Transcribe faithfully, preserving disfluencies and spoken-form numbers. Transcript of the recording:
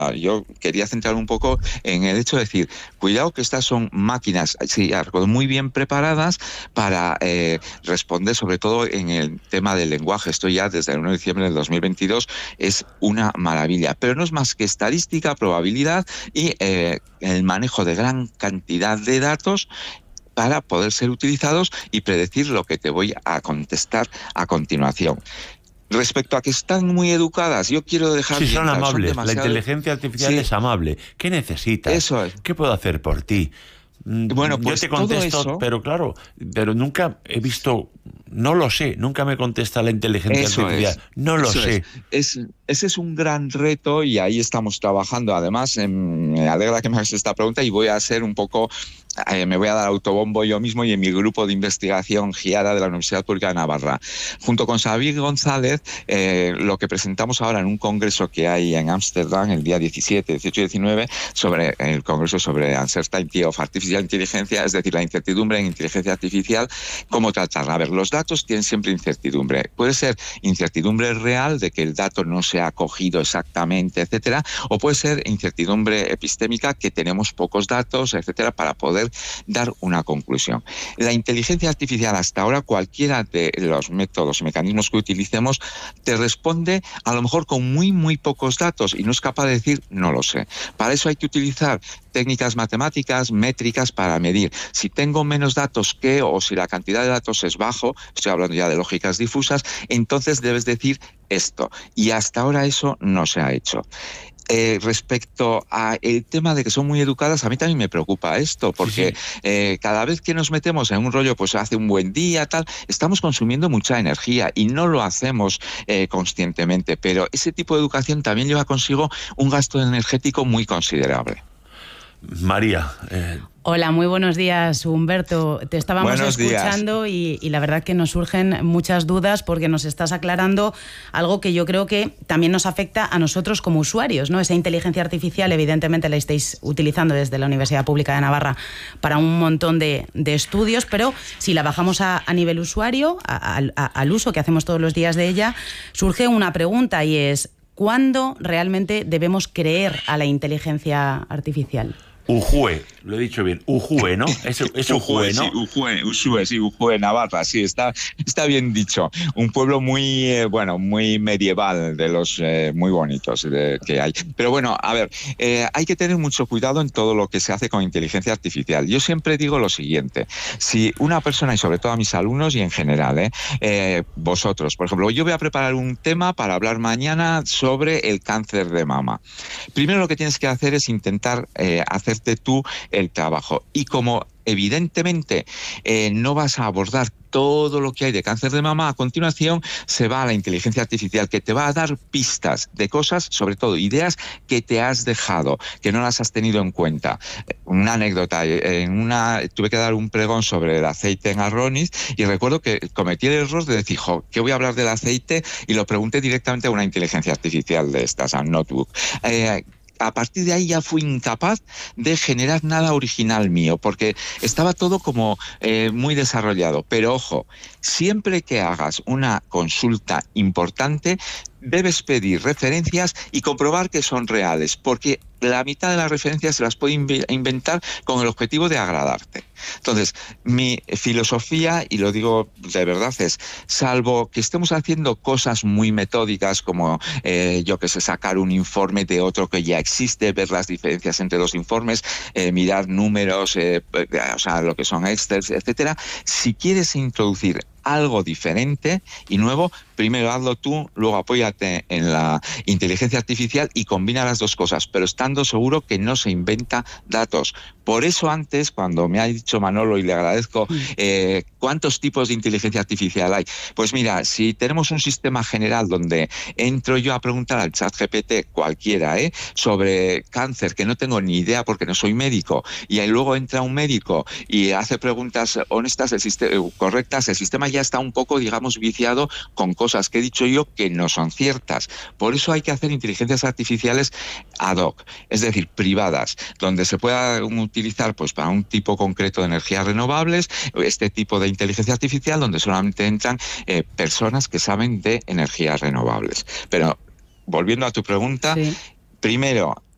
Yo quería centrar un poco en el hecho de decir, cuidado que estas son máquinas, sí, muy bien preparadas para eh, responder sobre todo en el tema del lenguaje. Esto ya desde el uno de diciembre del dos mil veintidós es una maravilla, pero no es más que estadística, probabilidad y eh, el manejo de gran cantidad de datos para poder ser utilizados y predecir lo que te voy a contestar a continuación. Respecto a que están muy educadas, yo quiero dejar... Sí, son bien, amables. son demasiado... La inteligencia artificial sí. es amable. ¿Qué necesitas? Eso es. ¿Qué puedo hacer por ti? Bueno, pues yo te contesto, todo eso... pero claro, pero nunca he visto... No lo sé, nunca me contesta la inteligencia eso artificial. Es, no lo sé. Es. Es, ese es un gran reto y ahí estamos trabajando. Además, eh, me alegra que me hagas esta pregunta y voy a ser un poco... Eh, me voy a dar autobombo yo mismo y en mi grupo de investigación GIADA de la Universidad Pública de Navarra. Junto con Xavier González, eh, lo que presentamos ahora en un congreso que hay en Ámsterdam el día diecisiete, dieciocho y diecinueve, sobre el congreso sobre Uncertainty of Artificial Intelligence, es decir, la incertidumbre en inteligencia artificial, cómo tratarla. A ver, los datos tienen siempre incertidumbre. Puede ser incertidumbre real de que el dato no se ha cogido exactamente, etcétera, o puede ser incertidumbre epistémica que tenemos pocos datos, etcétera, para poder dar una conclusión. La inteligencia artificial hasta ahora, cualquiera de los métodos y mecanismos que utilicemos, te responde a lo mejor con muy, muy pocos datos y no es capaz de decir no lo sé. Para eso hay que utilizar técnicas matemáticas, métricas para medir. Si tengo menos datos que, o si la cantidad de datos es bajo, estoy hablando ya de lógicas difusas, entonces debes decir esto. Y hasta ahora eso no se ha hecho. Eh, respecto al tema de que son muy educadas, a mí también me preocupa esto, porque sí, sí. Eh, cada vez que nos metemos en un rollo, pues hace un buen día, tal, estamos consumiendo mucha energía y no lo hacemos eh, conscientemente, pero ese tipo de educación también lleva consigo un gasto energético muy considerable. María. Eh... Hola, muy buenos días, Humberto. Te estábamos buenos escuchando y, y la verdad que nos surgen muchas dudas porque nos estás aclarando algo que yo creo que también nos afecta a nosotros como usuarios, ¿no? Esa inteligencia artificial, evidentemente, la estáis utilizando desde la Universidad Pública de Navarra para un montón de, de estudios, pero si la bajamos a, a nivel usuario, a, a, al uso que hacemos todos los días de ella, surge una pregunta y es, ¿cuándo realmente debemos creer a la inteligencia artificial? Ujue, lo he dicho bien, Ujue, ¿no? Es, es Ujue, ¿no? Sí, Ujue, Ujue, sí, Ujue, Navarra, sí, está, está bien dicho. Un pueblo muy, eh, bueno, muy medieval, de los eh, muy bonitos de, que hay. Pero bueno, a ver, eh, hay que tener mucho cuidado en todo lo que se hace con inteligencia artificial. Yo siempre digo lo siguiente, si una persona, y sobre todo a mis alumnos y en general, eh, eh, vosotros, por ejemplo, yo voy a preparar un tema para hablar mañana sobre el cáncer de mama. Primero lo que tienes que hacer es intentar eh, hacer tú el trabajo. Y como evidentemente eh, no vas a abordar todo lo que hay de cáncer de mama, a continuación se va a la inteligencia artificial que te va a dar pistas de cosas, sobre todo ideas que te has dejado, que no las has tenido en cuenta. Una anécdota, en una tuve que dar un pregón sobre el aceite en Arronis y recuerdo que cometí el error de decir, jo, ¿qué voy a hablar del aceite? Y lo pregunté directamente a una inteligencia artificial de estas, a Notebook. Eh, A partir de ahí ya fui incapaz de generar nada original mío, porque estaba todo como eh, muy desarrollado. Pero ojo, siempre que hagas una consulta importante, debes pedir referencias y comprobar que son reales, porque la mitad de las referencias se las puede inventar con el objetivo de agradarte. Entonces, mi filosofía, y lo digo de verdad, es, salvo que estemos haciendo cosas muy metódicas como, eh, yo que sé, sacar un informe de otro que ya existe, ver las diferencias entre los informes, eh, mirar números, eh, o sea, lo que son Excel, etcétera, si quieres introducir algo diferente y nuevo, primero hazlo tú, luego apóyate en la inteligencia artificial y combina las dos cosas, pero estando seguro que no se inventa datos. Por eso antes, cuando me ha dicho Manolo, y le agradezco, eh, ¿cuántos tipos de inteligencia artificial hay? Pues mira, si tenemos un sistema general donde entro yo a preguntar al chat G P T, cualquiera, ¿eh? sobre cáncer, que no tengo ni idea porque no soy médico, y ahí luego entra un médico y hace preguntas honestas, el sistema, correctas, el sistema ya está un poco, digamos, viciado con cosas que he dicho yo que no son ciertas. Por eso hay que hacer inteligencias artificiales ad hoc, es decir, privadas, donde se pueda utilizar pues para un tipo concreto de energías renovables, este tipo de inteligencia artificial donde solamente entran eh, personas que saben de energías renovables. Pero volviendo a tu pregunta, sí. Primero,